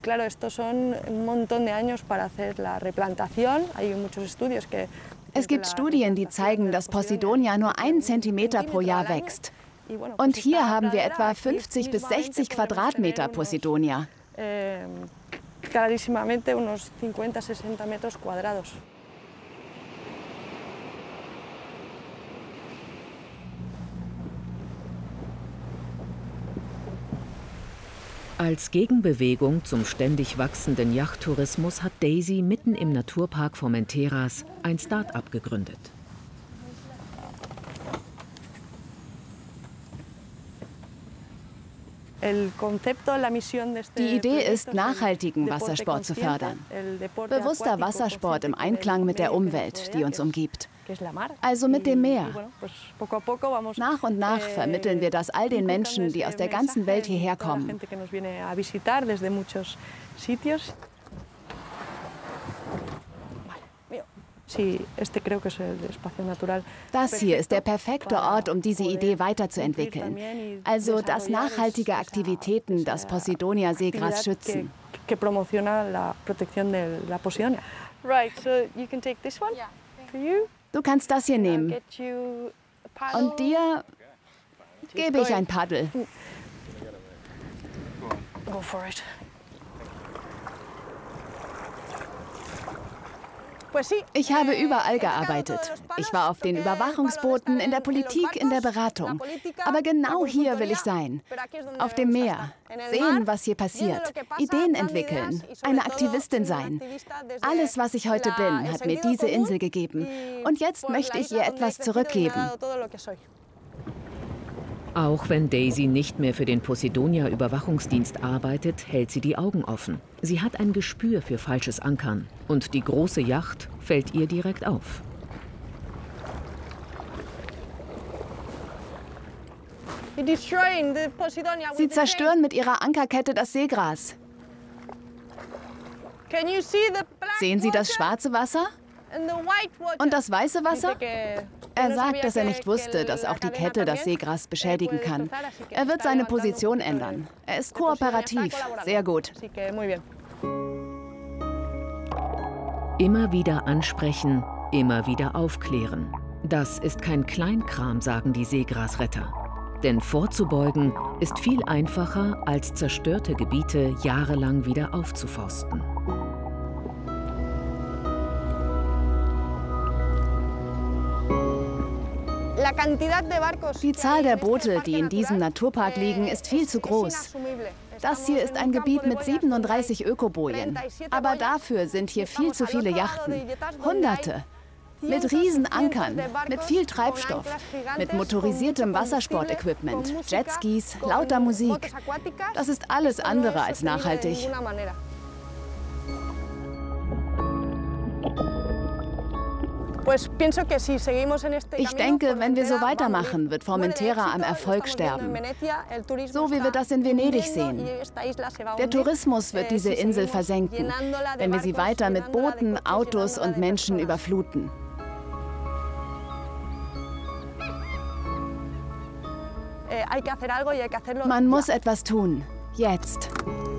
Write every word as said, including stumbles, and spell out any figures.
Claro, estos son un montón de años para hacer la replantación. Hay muchos estudios que Es gibt Studien, die zeigen, dass Posidonia nur einen Zentimeter pro Jahr wächst. Und hier haben wir etwa fünfzig bis sechzig Quadratmeter Posidonia. Clarísimamente unos cincuenta, sesenta metros cuadrados. Als Gegenbewegung zum ständig wachsenden Yachttourismus hat Daisy mitten im Naturpark Formenteras ein Start-up gegründet. Die Idee ist, nachhaltigen Wassersport zu fördern. Bewusster Wassersport im Einklang mit der Umwelt, die uns umgibt. Also mit dem Meer. Nach und nach vermitteln wir das all den Menschen, die aus der ganzen Welt hierher kommen. Das hier ist der perfekte Ort, um diese Idee weiterzuentwickeln. Also, dass nachhaltige Aktivitäten das Posidonia-Seegras schützen. Du kannst das hier nehmen. Und dir gebe ich ein Paddel. Go for it. Ich habe überall gearbeitet. Ich war auf den Überwachungsbooten, in der Politik, in der Beratung. Aber genau hier will ich sein. Auf dem Meer. Sehen, was hier passiert. Ideen entwickeln. Eine Aktivistin sein. Alles, was ich heute bin, hat mir diese Insel gegeben. Und jetzt möchte ich ihr etwas zurückgeben. Auch wenn Daisy nicht mehr für den Posidonia-Überwachungsdienst arbeitet, hält sie die Augen offen. Sie hat ein Gespür für falsches Ankern. Und die große Yacht fällt ihr direkt auf. Sie zerstören mit ihrer Ankerkette das Seegras. Sehen Sie das schwarze Wasser? Und das weiße Wasser? Er sagt, dass er nicht wusste, dass auch die Kette das Seegras beschädigen kann. Er wird seine Position ändern. Er ist kooperativ. Sehr gut. Immer wieder ansprechen, immer wieder aufklären. Das ist kein Kleinkram, sagen die Seegrasretter. Denn vorzubeugen ist viel einfacher, als zerstörte Gebiete jahrelang wieder aufzuforsten. Die Zahl der Boote, die in diesem Naturpark liegen, ist viel zu groß. Das hier ist ein Gebiet mit siebenunddreißig Ökobojen. Aber dafür sind hier viel zu viele Yachten. Hunderte. Mit Riesenankern, mit viel Treibstoff, mit motorisiertem Wassersportequipment, Jetskis, lauter Musik. Das ist alles andere als nachhaltig. Ich denke, wenn wir so weitermachen, wird Formentera am Erfolg sterben. So wie wir das in Venedig sehen. Der Tourismus wird diese Insel versenken, wenn wir sie weiter mit Booten, Autos und Menschen überfluten. Man muss etwas tun. Jetzt.